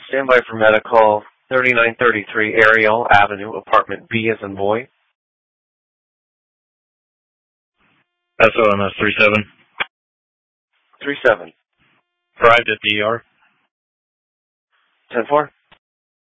Stand by for medical. 3933 Ariel Avenue, apartment B as in boy. SOMS 37. 37. Arrived at the ER. 10-4.